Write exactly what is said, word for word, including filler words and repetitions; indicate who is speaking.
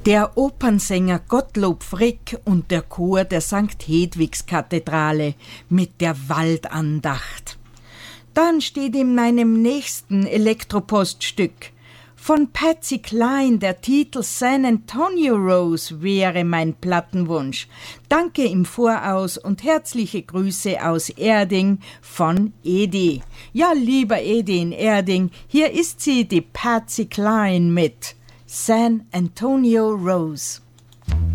Speaker 1: Der Opernsänger Gottlob Frick und der Chor der Sankt Hedwigskathedrale mit der Waldandacht. Dann steht in meinem nächsten Elektropoststück von Patsy Cline der Titel San Antonio Rose wäre mein Plattenwunsch. Danke im Voraus und herzliche Grüße aus Erding von Edi. Ja, lieber Edi in Erding, hier ist sie, die Patsy Cline mit San Antonio Rose.